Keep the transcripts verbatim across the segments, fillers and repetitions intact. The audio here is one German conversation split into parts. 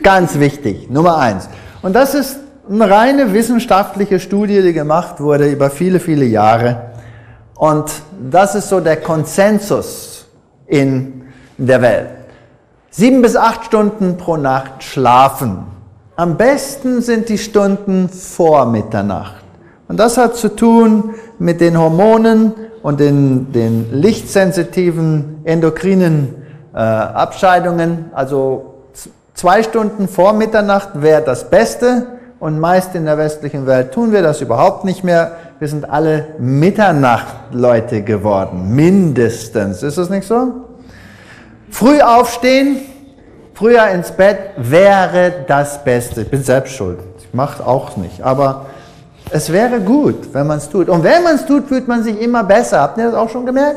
Ganz wichtig, Nummer eins. Und das ist eine reine wissenschaftliche Studie, die gemacht wurde über viele, viele Jahre. Und das ist so der Konsensus in der Welt. Sieben bis acht Stunden pro Nacht schlafen. Am besten sind die Stunden vor Mitternacht. Und das hat zu tun mit den Hormonen und den, den lichtsensitiven endokrinen äh, Abscheidungen. Also zwei Stunden vor Mitternacht wäre das Beste. Und meist in der westlichen Welt tun wir das überhaupt nicht mehr. Wir sind alle Mitternachtleute geworden, mindestens. Ist das nicht so? Früh aufstehen, früher ins Bett wäre das Beste. Ich bin selbst schuld. Ich mache es auch nicht. Aber es wäre gut, wenn man es tut. Und wenn man es tut, fühlt man sich immer besser. Habt ihr das auch schon gemerkt?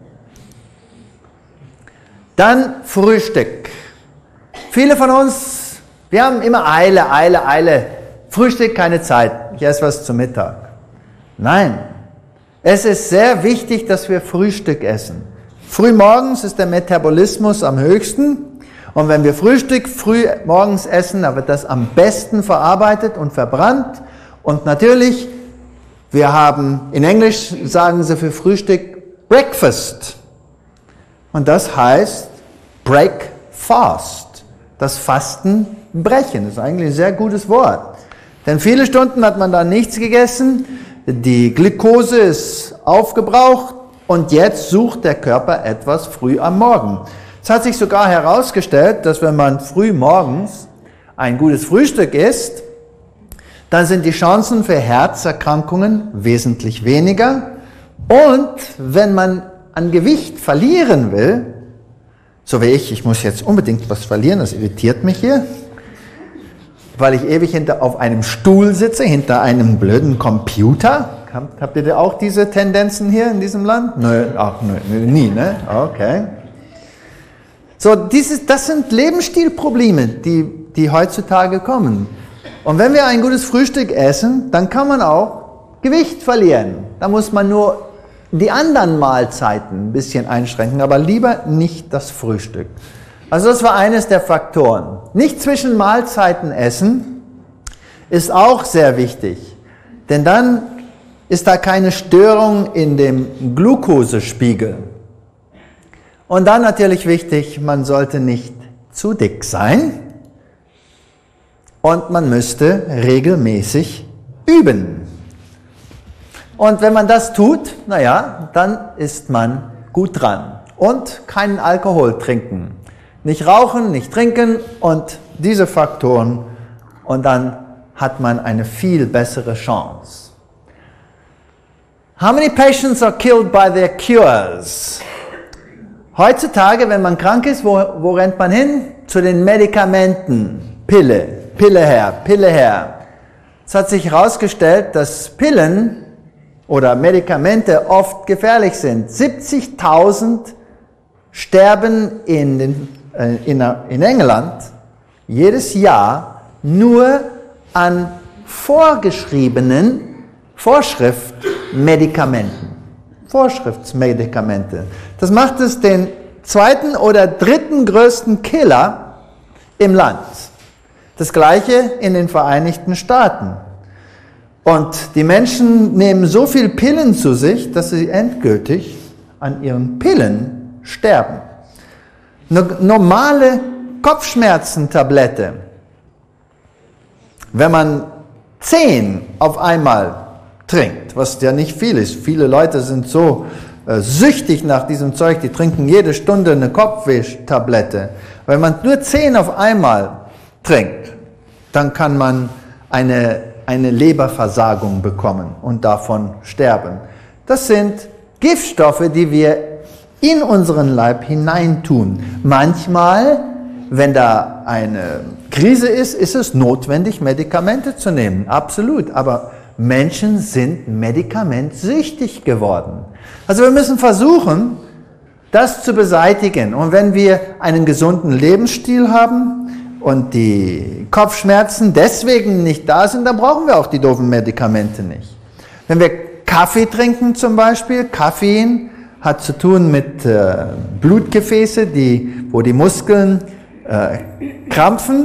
Dann Frühstück. Viele von uns, wir haben immer Eile, Eile, Eile. Frühstück, keine Zeit. Ich esse was zum Mittag. Nein. Es ist sehr wichtig, dass wir Frühstück essen. Frühmorgens ist der Metabolismus am höchsten. Und wenn wir Frühstück früh morgens essen, dann wird das am besten verarbeitet und verbrannt. Und natürlich, wir haben, in Englisch sagen sie für Frühstück Breakfast. Und das heißt Break Fast. Das Fasten brechen. Das ist eigentlich ein sehr gutes Wort. Denn viele Stunden hat man da nichts gegessen, die Glucose ist aufgebraucht und jetzt sucht der Körper etwas früh am Morgen. Es hat sich sogar herausgestellt, dass wenn man früh morgens ein gutes Frühstück isst, dann sind die Chancen für Herzerkrankungen wesentlich weniger. Und wenn man an Gewicht verlieren will, so wie ich, ich muss jetzt unbedingt was verlieren, das irritiert mich hier, weil ich ewig hinter auf einem Stuhl sitze, hinter einem blöden Computer. Habt, habt ihr auch diese Tendenzen hier in diesem Land? Nö, ach, nö, nie, ne? Okay. So, dieses, das sind Lebensstilprobleme, die, die heutzutage kommen. Und wenn wir ein gutes Frühstück essen, dann kann man auch Gewicht verlieren. Da muss man nur die anderen Mahlzeiten ein bisschen einschränken, aber lieber nicht das Frühstück. Also das war eines der Faktoren. Nicht zwischen Mahlzeiten essen ist auch sehr wichtig, denn dann ist da keine Störung in dem Glukosespiegel. Und dann natürlich wichtig, man sollte nicht zu dick sein und man müsste regelmäßig üben. Und wenn man das tut, naja, dann ist man gut dran. Und keinen Alkohol trinken. Nicht rauchen, nicht trinken und diese Faktoren und dann hat man eine viel bessere Chance. How many patients are killed by their cures? Heutzutage, wenn man krank ist, wo, wo rennt man hin? Zu den Medikamenten. Pille, Pille her, Pille her. Es hat sich herausgestellt, dass Pillen oder Medikamente oft gefährlich sind. siebzigtausend sterben in, den, äh, in, in England jedes Jahr nur an vorgeschriebenen Vorschriftmedikamenten. Vorschriftsmedikamente. Das macht es den zweiten oder dritten größten Killer im Land. Das gleiche in den Vereinigten Staaten. Und die Menschen nehmen so viel Pillen zu sich, dass sie endgültig an ihren Pillen sterben. Eine normale Kopfschmerzentablette, wenn man zehn auf einmal trinkt, was ja nicht viel ist. Viele Leute sind so äh, süchtig nach diesem Zeug, die trinken jede Stunde eine Kopfwehtablette. Wenn man nur zehn auf einmal trinkt, dann kann man eine, eine Leberversagung bekommen und davon sterben. Das sind Giftstoffe, die wir in unseren Leib hineintun. Manchmal, wenn da eine Krise ist, ist es notwendig, Medikamente zu nehmen. Absolut. Aber Menschen sind medikamentsüchtig geworden. Also wir müssen versuchen, das zu beseitigen. Und wenn wir einen gesunden Lebensstil haben und die Kopfschmerzen deswegen nicht da sind, dann brauchen wir auch die doofen Medikamente nicht. Wenn wir Kaffee trinken zum Beispiel, Koffein hat zu tun mit äh, Blutgefäße, die, wo die Muskeln äh, krampfen.